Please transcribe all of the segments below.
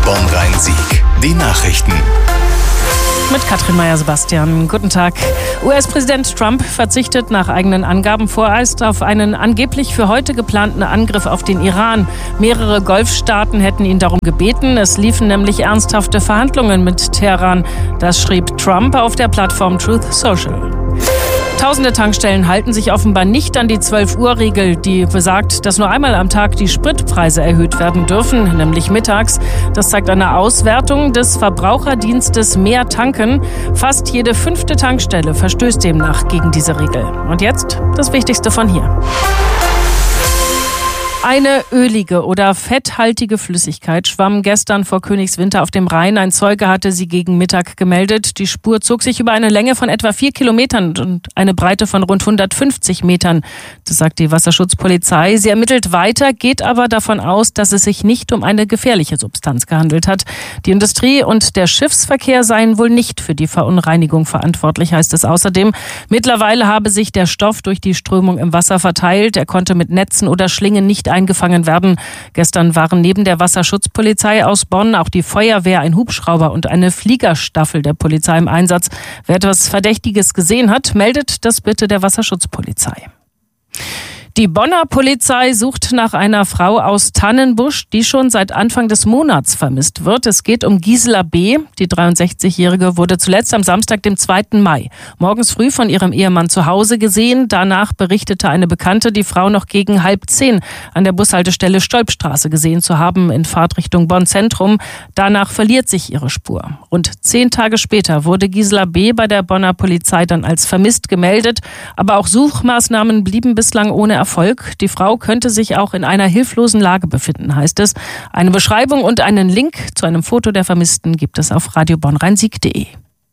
Bonn-Rhein-Sieg. Die Nachrichten. Mit Katrin Meyer-Sebastian. Guten Tag. US-Präsident Trump verzichtet nach eigenen Angaben vorerst auf einen angeblich für heute geplanten Angriff auf den Iran. Mehrere Golfstaaten hätten ihn darum gebeten. Es liefen nämlich ernsthafte Verhandlungen mit Teheran. Das schrieb Trump auf der Plattform Truth Social. Tausende Tankstellen halten sich offenbar nicht an die 12-Uhr-Regel, die besagt, dass nur einmal am Tag die Spritpreise erhöht werden dürfen, nämlich mittags. Das zeigt eine Auswertung des Verbraucherdienstes Mehr Tanken. Fast jede 5. Tankstelle verstößt demnach gegen diese Regel. Und jetzt das Wichtigste von hier. Eine ölige oder fetthaltige Flüssigkeit schwamm gestern vor Königswinter auf dem Rhein. Ein Zeuge hatte sie gegen Mittag gemeldet. Die Spur zog sich über eine Länge von etwa 4 Kilometern und eine Breite von rund 150 Metern. Das sagt die Wasserschutzpolizei. Sie ermittelt weiter, geht aber davon aus, dass es sich nicht um eine gefährliche Substanz gehandelt hat. Die Industrie und der Schiffsverkehr seien wohl nicht für die Verunreinigung verantwortlich, heißt es außerdem. Mittlerweile habe sich der Stoff durch die Strömung im Wasser verteilt. Er konnte mit Netzen oder Schlingen nicht eingefangen werden. Gestern waren neben der Wasserschutzpolizei aus Bonn auch die Feuerwehr, ein Hubschrauber und eine Fliegerstaffel der Polizei im Einsatz. Wer etwas Verdächtiges gesehen hat, meldet das bitte der Wasserschutzpolizei. Die Bonner Polizei sucht nach einer Frau aus Tannenbusch, die schon seit Anfang des Monats vermisst wird. Es geht um Gisela B. Die 63-Jährige wurde zuletzt am Samstag, dem 2. Mai, morgens früh von ihrem Ehemann zu Hause gesehen. Danach berichtete eine Bekannte, die Frau noch gegen 9:30 an der Bushaltestelle Stolpstraße gesehen zu haben, in Fahrtrichtung Bonn-Zentrum. Danach verliert sich ihre Spur. Rund 10 Tage später wurde Gisela B. bei der Bonner Polizei dann als vermisst gemeldet. Aber auch Suchmaßnahmen blieben bislang ohne Erfolg. Die Frau könnte sich auch in einer hilflosen Lage befinden, heißt es. Eine Beschreibung und einen Link zu einem Foto der Vermissten gibt es auf radiobonnrheinsieg.de.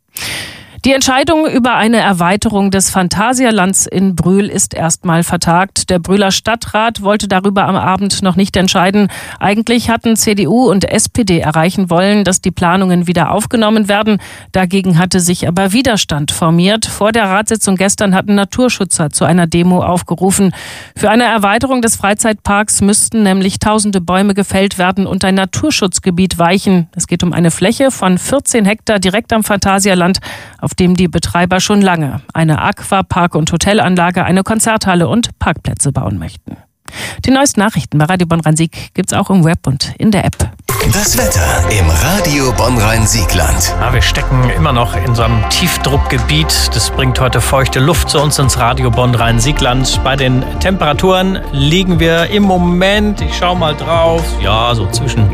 Die Entscheidung über eine Erweiterung des Phantasialands in Brühl ist erstmal vertagt. Der Brühler Stadtrat wollte darüber am Abend noch nicht entscheiden. Eigentlich hatten CDU und SPD erreichen wollen, dass die Planungen wieder aufgenommen werden. Dagegen hatte sich aber Widerstand formiert. Vor der Ratssitzung gestern hatten Naturschützer zu einer Demo aufgerufen. Für eine Erweiterung des Freizeitparks müssten nämlich tausende Bäume gefällt werden und ein Naturschutzgebiet weichen. Es geht um eine Fläche von 14 Hektar direkt am Phantasialand, auf dem die Betreiber schon lange eine Aquapark- und Hotelanlage, eine Konzerthalle und Parkplätze bauen möchten. Die neuesten Nachrichten bei Radio Bonn-Rhein-Sieg gibt's auch im Web und in der App. Das Wetter im Radio Bonn-Rhein-Siegland. Ja, wir stecken immer noch in so einem Tiefdruckgebiet. Das bringt heute feuchte Luft zu uns ins Radio Bonn-Rhein-Siegland. Bei den Temperaturen liegen wir im Moment, ich schau mal drauf, ja, so zwischen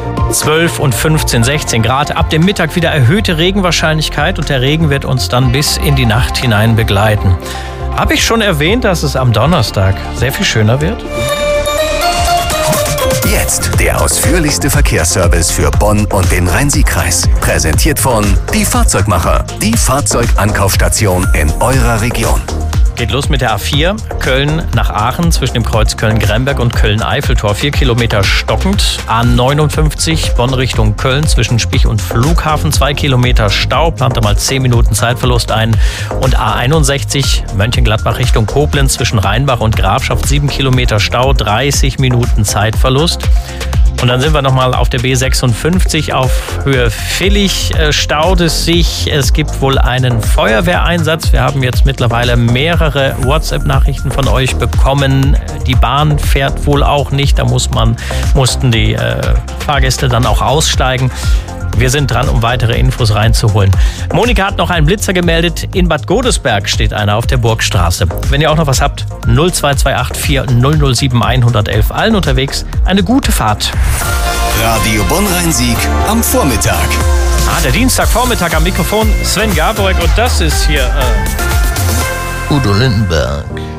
12 und 15, 16 Grad. Ab dem Mittag wieder erhöhte Regenwahrscheinlichkeit und der Regen wird uns dann bis in die Nacht hinein begleiten. Habe ich schon erwähnt, dass es am Donnerstag sehr viel schöner wird? Jetzt der ausführlichste Verkehrsservice für Bonn und den Rhein-Sieg-Kreis. Präsentiert von Die Fahrzeugmacher, die Fahrzeugankaufstation in eurer Region. Geht los mit der A4, Köln nach Aachen, zwischen dem Kreuz Köln-Gremberg und Köln-Eiffeltor. 4 Kilometer stockend. A59, Bonn Richtung Köln, zwischen Spich und Flughafen. 2 Kilometer Stau, plant da mal 10 Minuten Zeitverlust ein. Und A61, Mönchengladbach Richtung Koblenz, zwischen Rheinbach und Grafschaft. 7 Kilometer Stau, 30 Minuten Zeitverlust. Und dann sind wir nochmal auf der B56 auf Höhe Villich. Staut es sich. Es gibt wohl einen Feuerwehreinsatz. Wir haben jetzt mittlerweile mehrere WhatsApp-Nachrichten von euch bekommen. Die Bahn fährt wohl auch nicht. Da mussten die Fahrgäste dann auch aussteigen. Wir sind dran, um weitere Infos reinzuholen. Monika hat noch einen Blitzer gemeldet. In Bad Godesberg steht einer auf der Burgstraße. Wenn ihr auch noch was habt, 0228 4007 111. Allen unterwegs eine gute Fahrt. Radio Bonn-Rhein-Sieg am Vormittag. Der Dienstagvormittag am Mikrofon Sven Gaborek und das ist hier Udo Lindenberg.